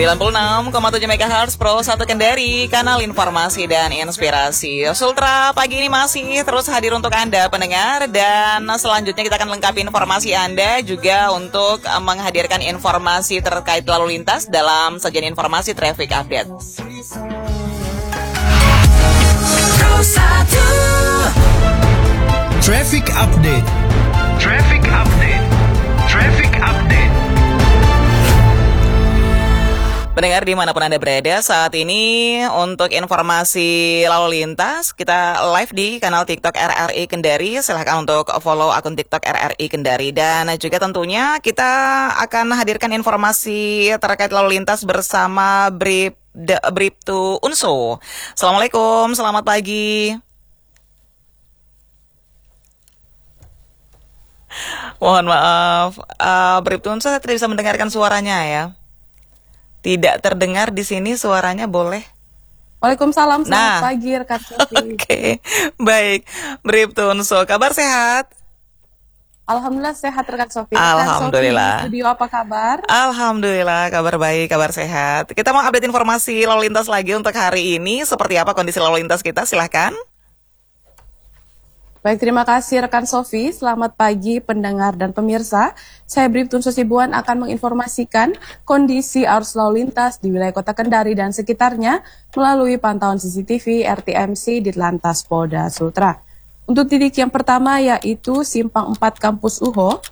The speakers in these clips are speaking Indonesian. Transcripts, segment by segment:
96,7 MHz Pro 1 Kendari, kanal informasi dan inspirasi. Sultra pagi ini masih terus hadir untuk Anda pendengar, dan selanjutnya kita akan lengkapi informasi Anda juga untuk menghadirkan informasi terkait lalu lintas dalam sajian informasi Traffic Update. Traffic Update. Traffic Update. Traffic Update. Pendengar dimanapun Anda berada saat ini, untuk informasi lalu lintas kita live di kanal TikTok RRI Kendari. Silahkan untuk follow akun TikTok RRI Kendari, dan juga tentunya kita akan hadirkan informasi terkait lalu lintas bersama Bribtu Unso. Assalamualaikum, selamat pagi. Mohon maaf, Bribtu Unso, saya tidak bisa mendengarkan suaranya ya. Tidak terdengar di sini suaranya, boleh? Waalaikumsalam, selamat pagi rekan Sofi. Oke, baik. Bribtu Unso, kabar sehat? Alhamdulillah sehat rekan Sofi. Alhamdulillah. Studio apa kabar? Alhamdulillah, kabar baik, kabar sehat. Kita mau update informasi lalu lintas lagi untuk hari ini. Seperti apa kondisi lalu lintas kita? Silahkan. Baik, terima kasih rekan Sofi. Selamat pagi pendengar dan pemirsa. Saya Bribtu Unso Sibuan akan menginformasikan kondisi arus lalu lintas di wilayah Kota Kendari dan sekitarnya melalui pantauan CCTV RTMC di Lantas Polda Sultra. Untuk titik yang pertama yaitu Simpang 4 Kampus UHO.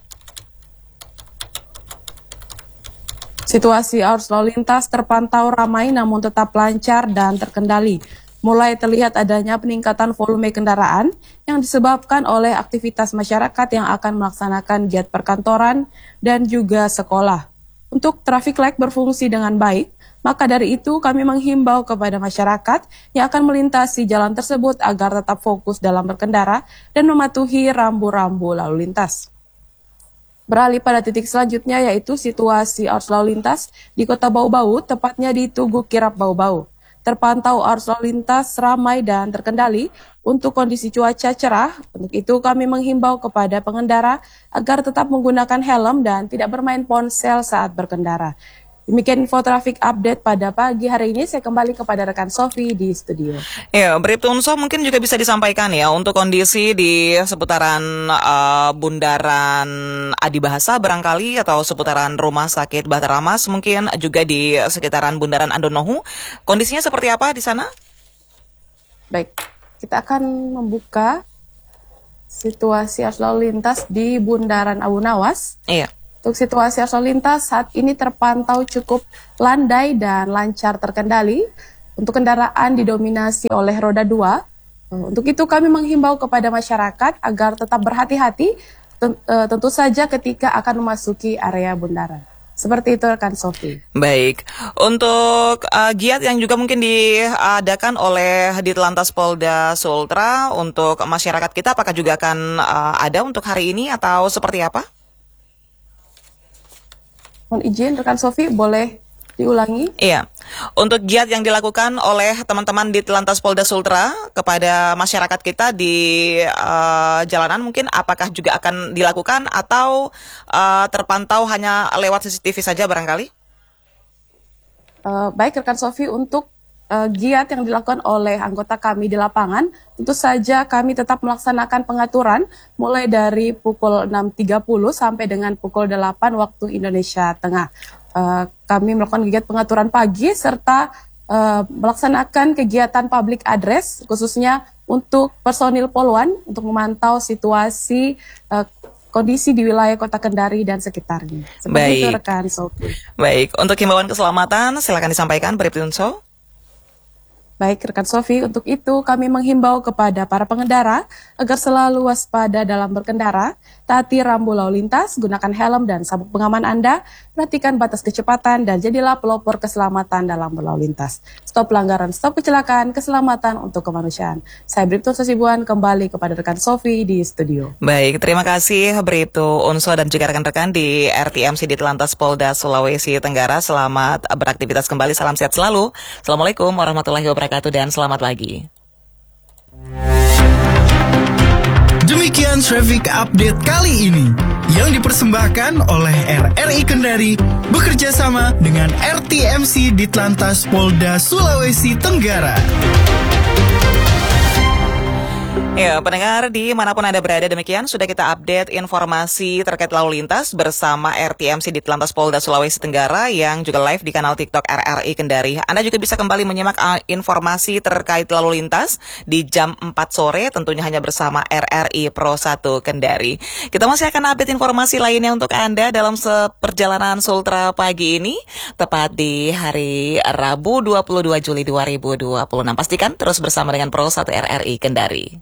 Situasi arus lalu lintas terpantau ramai namun tetap lancar dan terkendali. Mulai terlihat adanya peningkatan volume kendaraan yang disebabkan oleh aktivitas masyarakat yang akan melaksanakan giat perkantoran dan juga sekolah. Untuk traffic light berfungsi dengan baik, maka dari itu kami menghimbau kepada masyarakat yang akan melintasi jalan tersebut agar tetap fokus dalam berkendara dan mematuhi rambu-rambu lalu lintas. Beralih pada titik selanjutnya yaitu situasi arus lalu lintas di Kota Bau-Bau, tepatnya di Tugu Kirap Bau-Bau. Terpantau arus lalu lintas ramai dan terkendali. Untuk kondisi cuaca cerah, untuk itu kami menghimbau kepada pengendara agar tetap menggunakan helm dan tidak bermain ponsel saat berkendara. Demikian info traffic update pada pagi hari ini. Saya kembali kepada rekan Sofi di studio. Ya, Bribtu Unso, mungkin juga bisa disampaikan ya untuk kondisi di seputaran Bundaran Adi Bahasa barangkali, atau seputaran Rumah Sakit Bataramas, mungkin juga di sekitaran Bundaran Andonohu. Kondisinya seperti apa di sana? Baik, kita akan membuka situasi arus lalu lintas di Bundaran Abu Nawas. Iya. Untuk situasi arus lalu lintas saat ini terpantau cukup landai dan lancar terkendali. Untuk kendaraan didominasi oleh roda 2. Untuk itu kami menghimbau kepada masyarakat agar tetap berhati-hati, tentu saja ketika akan memasuki area bundaran. Seperti itu rekan Sofi. Baik, untuk giat yang juga mungkin diadakan oleh Ditlantas Polda Sultra untuk masyarakat kita, apakah juga akan ada untuk hari ini atau seperti apa? Mohon izin rekan Sofi, boleh diulangi? Iya, untuk giat yang dilakukan oleh teman-teman di Ditlantas Polda Sultra kepada masyarakat kita di jalanan, mungkin apakah juga akan dilakukan atau terpantau hanya lewat CCTV saja barangkali? Baik rekan Sofi, untuk giat yang dilakukan oleh anggota kami di lapangan, tentu saja kami tetap melaksanakan pengaturan mulai dari pukul 6.30 sampai dengan pukul 8 waktu Indonesia Tengah. Kami melakukan kegiatan pengaturan pagi serta melaksanakan kegiatan public address khususnya untuk personil Poluan untuk memantau situasi kondisi di wilayah Kota Kendari dan sekitarnya. Seperti itu rekan Sofi. Baik, untuk himbauan keselamatan silakan disampaikan Bribtu Unso. Baik rekan Sofi, untuk itu kami menghimbau kepada para pengendara agar selalu waspada dalam berkendara, taati rambu lalu lintas, gunakan helm dan sabuk pengaman Anda, perhatikan batas kecepatan dan jadilah pelopor keselamatan dalam berlalu lintas. Stop pelanggaran, stop kecelakaan, keselamatan untuk kemanusiaan. Saya Bribtu Unso Sibuan, kembali kepada rekan Sofi di studio. Baik, terima kasih Bribtu Unso dan juga rekan-rekan di RTMC Ditlantas Polda Sulawesi Tenggara. Selamat beraktivitas kembali, salam sehat selalu. Assalamualaikum warahmatullahi wabarakatuh dan selamat pagi. Demikian traffic update kali ini yang dipersembahkan oleh RRI Kendari bekerja sama dengan RTMC Ditlantas Polda Sulawesi Tenggara. Ya, pendengar dimanapun Anda berada, demikian sudah kita update informasi terkait lalu lintas bersama RTMC Ditlantas Polda Sulawesi Tenggara yang juga live di kanal TikTok RRI Kendari. Anda juga bisa kembali menyimak informasi terkait lalu lintas di jam 4 sore, tentunya hanya bersama RRI Pro 1 Kendari. Kita masih akan update informasi lainnya untuk Anda dalam perjalanan Sultra pagi ini, tepat di hari Rabu 22 Juli 2026. Pastikan terus bersama dengan Pro 1 RRI Kendari.